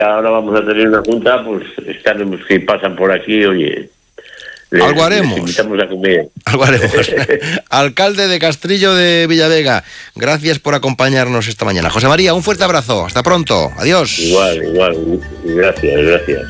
Ahora vamos a tener una junta, pues estaremos, si pasan por aquí, oye... Algo haremos. Les invitamos a comer. Algo haremos. Alcalde de Castrillo de Villavega, gracias por acompañarnos esta mañana. José María, un fuerte abrazo. Hasta pronto. Adiós. Igual. Gracias.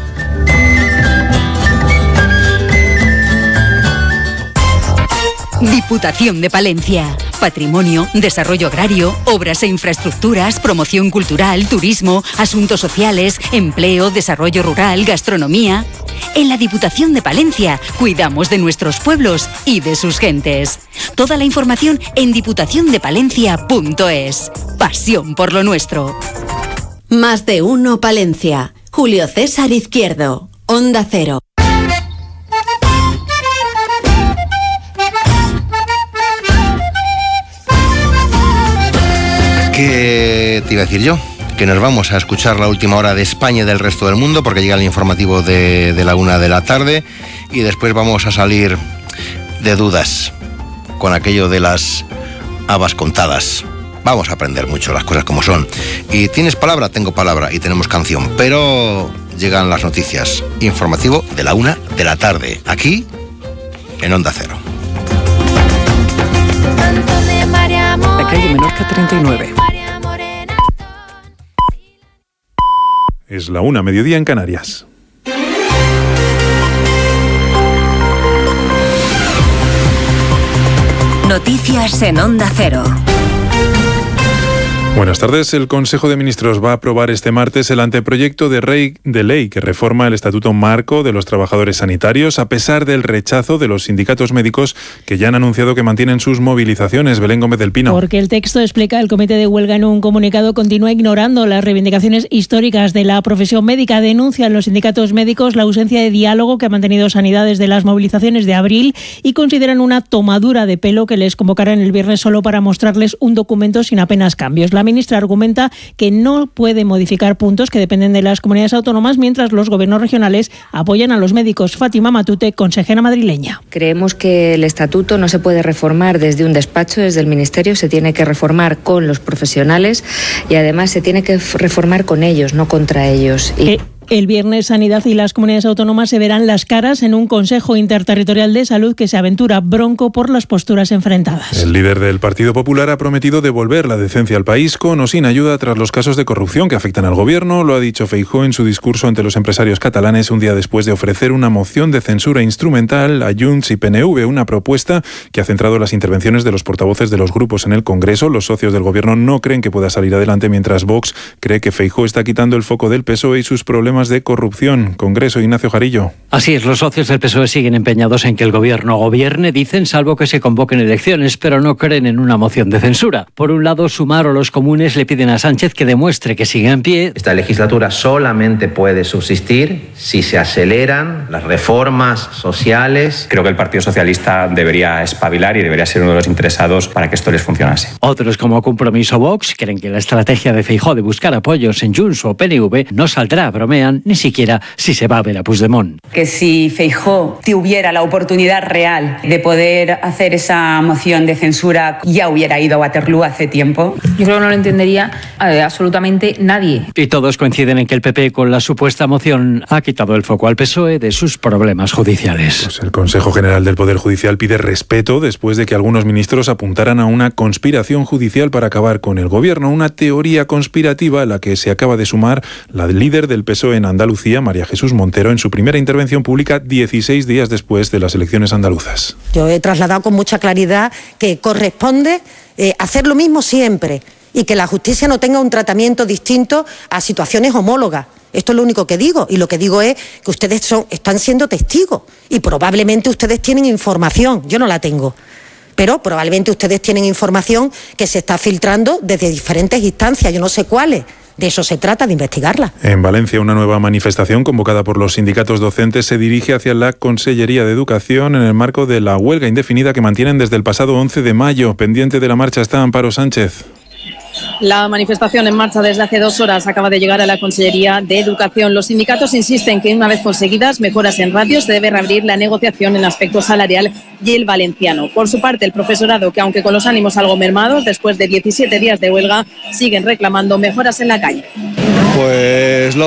Diputación de Palencia. Patrimonio, desarrollo agrario, obras e infraestructuras, promoción cultural, turismo, asuntos sociales, empleo, desarrollo rural, gastronomía. En la Diputación de Palencia cuidamos de nuestros pueblos y de sus gentes. Toda la información en diputaciondepalencia.es. Pasión por lo nuestro. Más de uno Palencia. Julio César Izquierdo. Onda Cero. ¿Qué te iba a decir yo? Que nos vamos a escuchar la última hora de España y del resto del mundo, porque llega el informativo de la 1 de la tarde, y después vamos a salir de dudas con aquello de las habas contadas. Vamos a aprender mucho las cosas como son. Y tienes palabra, tengo palabra, y tenemos canción, pero llegan las noticias. Informativo de la 1 de la tarde, aquí en Onda Cero. La calle Menorca 39. Es la 1, mediodía en Canarias. Noticias en Onda Cero. Buenas tardes. El Consejo de Ministros va a aprobar este martes el anteproyecto de ley que reforma el Estatuto Marco de los Trabajadores Sanitarios, a pesar del rechazo de los sindicatos médicos que ya han anunciado que mantienen sus movilizaciones. Belén Gómez del Pino. Porque el texto, explica el Comité de Huelga en un comunicado, continúa ignorando las reivindicaciones históricas de la profesión médica. Denuncian los sindicatos médicos la ausencia de diálogo que ha mantenido Sanidad desde las movilizaciones de abril y consideran una tomadura de pelo que les convocaran el viernes solo para mostrarles un documento sin apenas cambios. La ministra argumenta que no puede modificar puntos que dependen de las comunidades autónomas, mientras los gobiernos regionales apoyan a los médicos. Fátima Matute, consejera madrileña. Creemos que el estatuto no se puede reformar desde un despacho, desde el Ministerio, se tiene que reformar con los profesionales y además se tiene que reformar con ellos, no contra ellos. El viernes Sanidad y las comunidades autónomas se verán las caras en un Consejo Interterritorial de Salud que se aventura bronco por las posturas enfrentadas. El líder del Partido Popular ha prometido devolver la decencia al país con o sin ayuda tras los casos de corrupción que afectan al gobierno. Lo ha dicho Feijóo en su discurso ante los empresarios catalanes un día después de ofrecer una moción de censura instrumental a Junts y PNV, una propuesta que ha centrado las intervenciones de los portavoces de los grupos en el Congreso. Los socios del gobierno no creen que pueda salir adelante, mientras Vox cree que Feijóo está quitando el foco del PSOE y sus problemas de corrupción. Congreso, Ignacio Jarillo. Así es, los socios del PSOE siguen empeñados en que el gobierno gobierne, dicen, salvo que se convoquen elecciones, pero no creen en una moción de censura. Por un lado, Sumar o los comunes le piden a Sánchez que demuestre que sigue en pie. Esta legislatura solamente puede subsistir si se aceleran las reformas sociales. Creo que el Partido Socialista debería espabilar y debería ser uno de los interesados para que esto les funcionase. Otros, como Compromiso Vox, creen que la estrategia de Feijóo de buscar apoyos en Junts o PNV no saldrá, bromean, ni siquiera si se va a ver a Puigdemont. Que si Feijóo tuviera la oportunidad real de poder hacer esa moción de censura, ya hubiera ido a Waterloo hace tiempo. Yo creo que no lo entendería absolutamente nadie. Y todos coinciden en que el PP, con la supuesta moción, ha quitado el foco al PSOE de sus problemas judiciales. Pues el Consejo General del Poder Judicial pide respeto después de que algunos ministros apuntaran a una conspiración judicial para acabar con el gobierno, una teoría conspirativa a la que se acaba de sumar la líder del PSOE en Andalucía, María Jesús Montero, en su primera intervención pública 16 días después de las elecciones andaluzas. Yo he trasladado con mucha claridad que corresponde hacer lo mismo siempre y que la justicia no tenga un tratamiento distinto a situaciones homólogas. Esto es lo único que digo, y lo que digo es que ustedes están siendo testigos y probablemente ustedes tienen información, yo no la tengo. Pero probablemente ustedes tienen información que se está filtrando desde diferentes instancias, yo no sé cuáles. De eso se trata, de investigarla. En Valencia, una nueva manifestación convocada por los sindicatos docentes se dirige hacia la Consellería de Educación en el marco de la huelga indefinida que mantienen desde el pasado 11 de mayo. Pendiente de la marcha está Amparo Sánchez. La manifestación en marcha desde hace 2 horas acaba de llegar a la Consellería de Educación. Los sindicatos insisten que una vez conseguidas mejoras en ratios se debe reabrir la negociación en aspecto salarial y el valenciano. Por su parte, el profesorado, que aunque con los ánimos algo mermados, después de 17 días de huelga, siguen reclamando mejoras en la calle. Pues